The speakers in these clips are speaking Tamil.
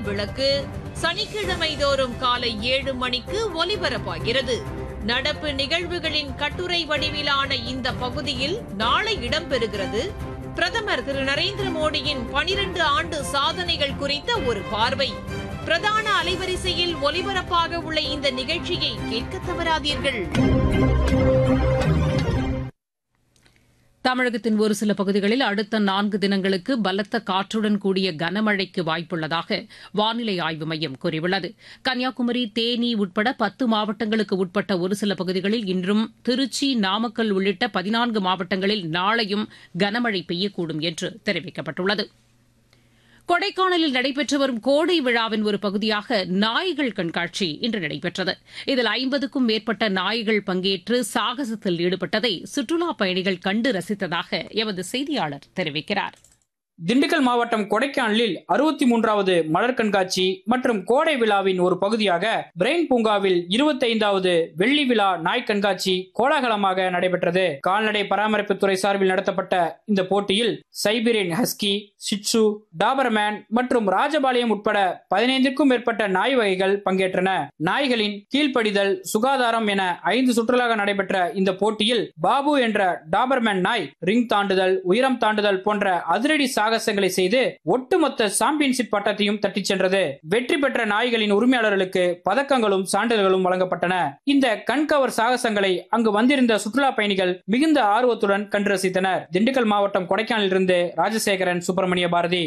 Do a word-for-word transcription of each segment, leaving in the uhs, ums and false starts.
விளக்கு சனிக்கிழமை தோறும் காலை ஏழு மணிக்கு ஒலிபரப்பாகிறது. நடப்பு நிகழ்வுகளின் கட்டுரை வடிவிலான இந்த பகுதியில் நாளை இடம்பெறுகிறது. பிரதமர் திரு நரேந்திர மோடியின் பனிரண்டு ஆண்டு சாதனைகள் குறித்த ஒரு பார்வை. பிரதான அலைவரிசையில் ஒலிபரப்பாக உள்ள இந்த நிகழ்ச்சியை கேட்க தவறாதீர்கள். தமிழகத்தின் ஒரு சில பகுதிகளில் அடுத்த நான்கு தினங்களுக்கு பலத்த காற்றுடன் கூடிய கனமழைக்கு வாய்ப்புள்ளதாக வானிலை ஆய்வு மையம் கூறியுள்ளது. கன்னியாகுமரி, தேனி உட்பட பத்து மாவட்டங்களுக்கு உட்பட்ட ஒரு சில பகுதிகளில் இன்றும், திருச்சி, நாமக்கல் உள்ளிட்ட பதினான்கு மாவட்டங்களில் நாளையும் கனமழை பெய்யக்கூடும் என்று தெரிவிக்கப்பட்டுள்ளது. கொடைக்கானலில் நடைபெற்று வரும் கோடை விழாவின் ஒரு பகுதியாக நாய்கள் கண்காட்சி இன்று நடைபெற்றது. இதில் ஐம்பதுக்கும் மேற்பட்ட நாய்கள் பங்கேற்று சாகசத்தில் ஈடுபட்டதை சுற்றுலாப் பயணிகள் கண்டு ரசித்ததாக எமது செய்தியாளர் தெரிவிக்கிறார். திண்டுக்கல் மாவட்டம் கொடைக்கானலில் அறுபத்தி மூன்றாவது மலர் கண்காட்சி மற்றும் கோடை விழாவின் ஒரு பகுதியாக பிரெயின் பூங்காவில் இருபத்தி ஐந்தாவது வெள்ளி விழா நாய் கண்காட்சி கோலாகலமாக நடைபெற்றது. கால்நடை பராமரிப்புத்துறை சார்பில் நடத்தப்பட்ட இந்த போட்டியில் சைபீரியன் ஹஸ்கி, ஷிட்சு, டாபர்மேன் மற்றும் ராஜபாளையம் உட்பட பதினைந்துக்கும் மேற்பட்ட நாய் வகைகள் பங்கேற்றன. நாய்களின் கீழ்ப்படிதல், சுகாதாரம் என ஐந்து சுற்றுலாக நடைபெற்ற இந்த போட்டியில் பாபு என்ற டாபர்மேன் நாய் ரிங் தாண்டுதல், உயரம் தாண்டுதல் போன்ற அதிரடி சாகசங்களை செய்து ஒட்டுமொத்த சாம்பியன்ஷிப் பட்டத்தையும் தட்டிச் சென்றது. வெற்றி பெற்ற நாய்களின் உரிமையாளர்களுக்கு பதக்கங்களும் சான்றிதழ்களும் வழங்கப்பட்டன. இந்த கண்கவர் சாகசங்களை அங்கு வந்திருந்த சுற்றுலா பயணிகள் மிகுந்த ஆர்வத்துடன் கண்டு ரசித்தனர். திண்டுக்கல் மாவட்டம் கொடைக்கானலிலிருந்து ராஜசேகரன், சுப்பிரமணிய பாரதி.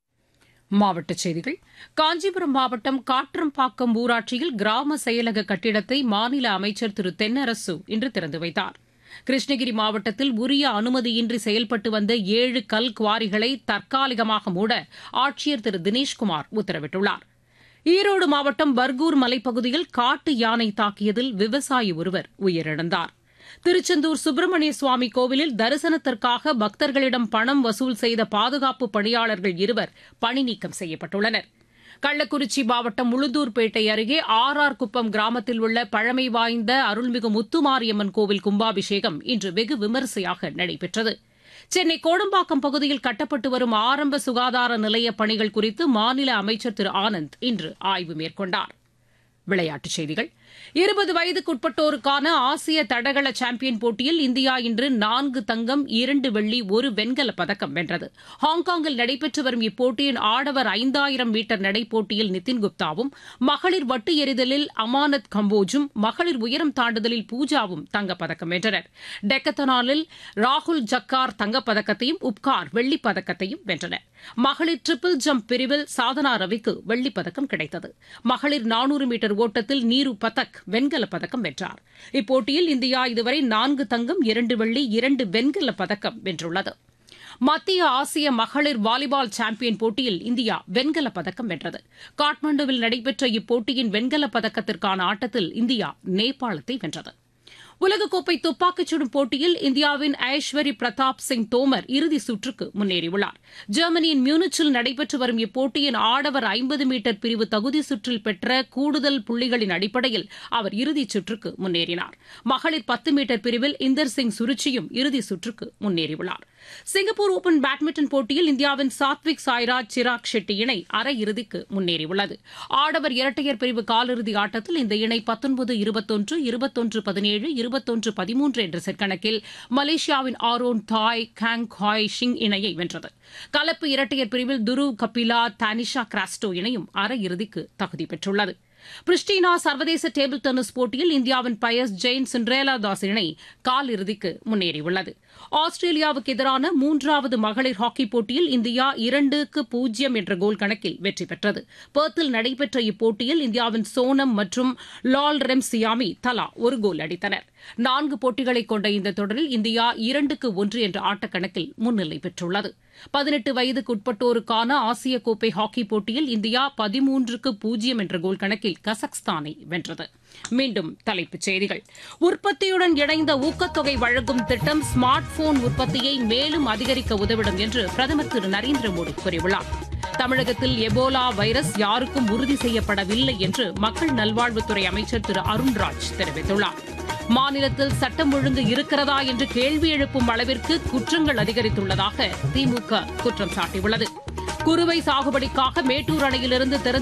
மாவட்டச் செய்திகள். காஞ்சிபுரம் மாவட்டம் காற்றம்பாக்கம் ஊராட்சியில் கிராம செயலக கட்டிடத்தை மாநில அமைச்சர் திரு தென்னரசு இன்று திறந்து வைத்தார். கிருஷ்ணகிரி மாவட்டத்தில் உரிய அனுமதியின்றி செயல்பட்டு வந்த ஏழு கல் குவாரிகளை தற்காலிகமாக மூட ஆட்சியர் திரு தினேஷ்குமார் உத்தரவிட்டுள்ளார். ஈரோடு மாவட்டம் பர்கூர் மலைப்பகுதியில் காட்டு யானை தாக்கியதில் விவசாயி ஒருவர் உயிரிழந்தார். திருச்செந்தூர் சுப்பிரமணிய சுவாமி கோவிலில் தரிசனத்திற்காக பக்தர்களிடம் பணம் வசூல் செய்த பாதுகாப்பு பணியாளர்கள் இருவர் பணிநீக்கம் செய்யப்பட்டுள்ளனர். கள்ளக்குறிச்சி மாவட்டம் உளுந்தூர்பேட்டை அருகே ஆர் ஆர் குப்பம் கிராமத்தில் உள்ள பழமை வாய்ந்த அருள்மிகு முத்துமாரியம்மன் கோவில் கும்பாபிஷேகம் இன்று வெகு விமரிசையாக நடைபெற்றது. சென்னை கோடம்பாக்கம் பகுதியில் கட்டப்பட்டு வரும் ஆரம்ப சுகாதார நிலைய பணிகள் குறித்து மாநில அமைச்சர் திரு ஆனந்த் இன்று ஆய்வு மேற்கொண்டார். விளையாட்டுச் செய்திகள். இருபது வயதுக்குட்பட்டோருக்கான ஆசிய தடகள சாம்பியன் போட்டியில் இந்தியா இன்று நான்கு தங்கம், இரண்டு வெள்ளி, ஒரு வெண்கலப் பதக்கம் வென்றது. ஹாங்காங்கில் நடைபெற்று வரும் இப்போட்டியின் ஆடவர் ஐந்தாயிரம் மீட்டர் நடைப்போட்டியில் நிதின் குப்தாவும், மகளிர் வட்டு எறிதலில் அமானத் கம்போஜும், மகளிர் உயரம் தாண்டுதலில் பூஜாவும் தங்கப்பதக்கம் வென்றனர். டெக்கத்தனாலில் ராகுல் ஜக்கார் தங்கப்பதக்கத்தையும், உப்கார் வெள்ளிப் பதக்கத்தையும் வென்றனர். மகளிர் ட்ரிபிள் ஜம்ப் பிரிவில் சாதனா ரவிக்கு வெள்ளிப் பதக்கம் கிடைத்தது. மகளிர் நானூறு மீட்டர் ஓட்டத்தில் நீரு பதக் வெண்கலப் பதக்கம் வென்றார். இப்போட்டியில் இந்தியா இதுவரை நான்கு தங்கம், இரண்டு வெள்ளி, இரண்டு வெண்கலப் பதக்கம் வென்றுள்ளது. மத்திய ஆசிய மகளிர் வாலிபால் சாம்பியன் போட்டியில் இந்தியா வெண்கலப் பதக்கம் வென்றது. காட்மாண்டுவில் நடைபெற்ற இப்போட்டியின் வெண்கலப் பதக்கத்திற்கான ஆட்டத்தில் இந்தியா நேபாளத்தை வென்றது. உலகக்கோப்பை துப்பாக்கிச் சுடும் போட்டியில் இந்தியாவின் ஐஸ்வரி பிரதாப் சிங் தோமர் இறுதிச் சுற்றுக்கு முன்னேறியுள்ளார். ஜெர்மனியின் மியூனிச்சில் நடைபெற்று வரும் இப்போட்டியின் ஆடவர் ஐம்பது மீட்டர் பிரிவு தகுதி சுற்றில் பெற்ற கூடுதல் புள்ளிகளின் அடிப்படையில் அவர் இறுதிச் சுற்றுக்கு முன்னேறினார். மகளிர் பத்து மீட்டர் பிரிவில் இந்தர் சிங் சுருச்சியும் இறுதிச் சுற்றுக்கு முன்னேறியுள்ளார். சிங்கப்பூர் ஓபன் பேட்மிண்டன் போட்டியில் இந்தியாவின் சாத்விக் சாய்ராஜ், சிராக் ஷெட்டி இணை அரையிறுதிக்கு முன்னேறியுள்ளது. ஆடவர் இரட்டையர் பிரிவு காலிறுதி ஆட்டத்தில் இந்த இணை பத்தொன்பது இருபத்தொன்று, இருபத்தொன்று பதினேழு, இருபத்தொன்று பதிமூன்று என்ற செட் கணக்கில் மலேசியாவின் ஆரோன் தாய் காங் ஹாய் ஷிங் இணையை வென்றது. கலப்பு இரட்டையர் பிரிவில் துருவ் கபிலா, தானிஷா கிராஸ்டோ இணையும் அரையிறுதிக்கு தகுதி பெற்றுள்ளது. பிரிஸ்டினா சர்வதேச டேபிள் டென்னிஸ் போட்டியில் இந்தியாவின் பயஸ் ஜெயின், சிண்ட்ரேலா தாஸ் இணை காலிறுதிக்கு முன்னேறியுள்ளது. ஆஸ்திரேலியாவுக்கு எதிரான மூன்றாவது மகளிர் ஹாக்கிப் போட்டியில் இந்தியா இரண்டுக்கு பூஜ்ஜியம் என்ற கோல் கணக்கில் வெற்றி பெற்றது. பெர்த்தில் நடைபெற்ற இப்போட்டியில் இந்தியாவின் சோனம் மற்றும் லால் ரெம் சியாமி தலா ஒரு கோல் அடித்தனர். நான்கு போட்டிகளை கொண்ட இந்த தொடரில் இந்தியா இரண்டுக்கு ஒன்று என்ற ஆட்டக்கணக்கில் முன்னிலை பெற்றுள்ளது. பதினெட்டு வயதுக்குட்பட்டோருக்கான ஆசிய கோப்பை ஹாக்கிப் போட்டியில் இந்தியா பதிமூன்றுக்கு பூஜ்ஜியம் என்ற கோல் கணக்கில் கசக்ஸ்தானை வென்றது. மீண்டும் தலைப்புச் செய்திகள். உற்பத்தியுடன் இணைந்த ஊக்கத்தொகை வழங்கும் திட்டம் ஸ்மார்ட் போன் உற்பத்தியை மேலும் அதிகரிக்க உதவிடும் என்று பிரதமர் திரு நரேந்திர மோடி கூறியுள்ளார். தமிழகத்தில் எபோலா வைரஸ் யாருக்கும் உறுதி செய்யப்படவில்லை என்று மக்கள் நல்வாழ்வுத்துறை அமைச்சர் திரு அருண்ராஜ் தெரிவித்துள்ளார். மாநிலத்தில் சட்டம் ஒழுங்கு இருக்கிறதா என்று கேள்வி எழுப்பும் அளவிற்கு குற்றங்கள் அதிகரித்துள்ளதாக திமுக குற்றம் சாட்டியுள்ளது. குறுவை சாகுபடிக்காக மேட்டூர் அணையிலிருந்து திறந்து